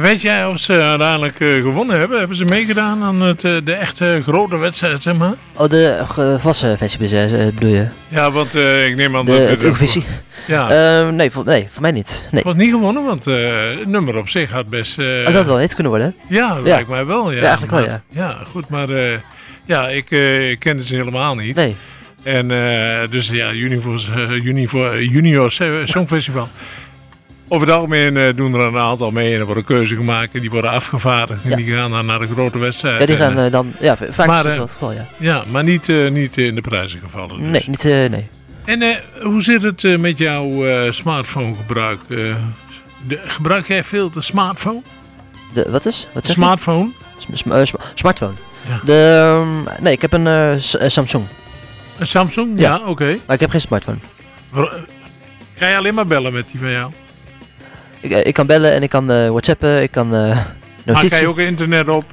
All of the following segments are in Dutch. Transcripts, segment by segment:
weet jij of ze uiteindelijk gewonnen hebben? Hebben ze meegedaan aan de echte grote wedstrijd, zeg maar? Oh, de gewassen versie bedoel je? Ja, want ik neem aan Het Eurovisie? Ja. Nee, voor mij niet. Nee. Het was niet gewonnen, want het nummer op zich had best... dat had wel hit kunnen worden. Ja, lijkt mij wel. Ja, eigenlijk wel, ja. Ja, goed, maar ik kende ze helemaal niet. Nee. En dus ja, Junior Songfestival. Over het algemeen doen er een aantal mee en er worden keuzes gemaakt en die worden afgevaardigd en die gaan dan naar de grote wedstrijd. Ja, die gaan dan, vaak is het wel het geval, ja. Ja, maar niet in de prijzen gevallen. Dus. Nee, nee. En hoe zit het met jouw smartphone gebruik? Gebruik jij veel de smartphone? Wat is? Wat zeg smartphone? Smartphone? Ja. Nee, ik heb een Samsung. Een Samsung? Ja, oké. Maar ik heb geen smartphone. Kan je alleen maar bellen met die van jou? Ik kan bellen en ik kan whatsappen, ik kan notities. Maar kan je ook internet op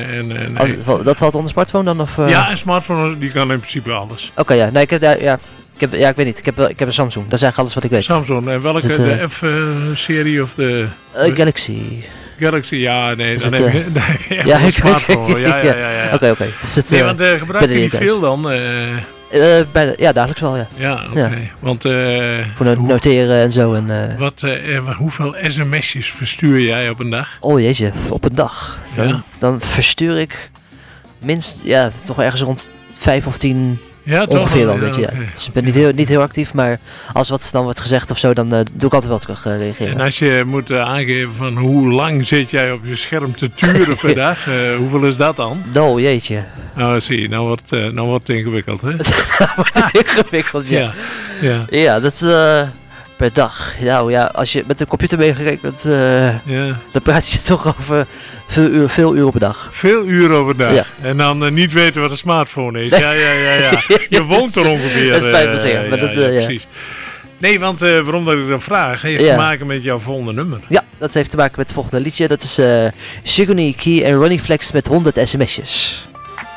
dat valt onder smartphone dan? Of, Ja, een smartphone die kan in principe alles. Oké, ja. Nee, ik weet niet. Ik heb een Samsung. Dat is eigenlijk alles wat ik weet. Samsung. En welke? De F-serie of de... Galaxy. Galaxy, ja, nee, dan heb je echt een smartphone. Ja. Oké. Nee, want gebruik je die veel dan? Dagelijks wel, ja. Ja, oké. Ja. Want voor noteren en zo. En, hoeveel sms'jes verstuur jij op een dag? Oh jeetje, op een dag. Dan verstuur ik toch wel ergens rond 5 of 10 ongeveer wel, weet je. Okay. Ja. Dus ik ben niet heel actief, maar als wat dan wordt gezegd of zo, dan doe ik altijd wel terug reageren. En als je moet aangeven van hoe lang zit jij op je scherm te turen per dag, hoeveel is dat dan? Nou, jeetje. Nou, zie je, nou wordt het ingewikkeld, hè? Nou wordt het ingewikkeld, ja. Ja, dat per dag. Nou ja, als je met de computer meegerekend, dan praat je toch over veel uren per dag. Veel uren per dag. Ja. En dan niet weten wat een smartphone is. Ja. Je woont er ongeveer. Dat is fijn te zeggen. Maar precies. Nee, want waarom dat ik dat vraag, heeft te maken met jouw volgende nummer. Ja, dat heeft te maken met het volgende liedje. Dat is Sigourney Key en Ronnie Flex met 100 sms'jes.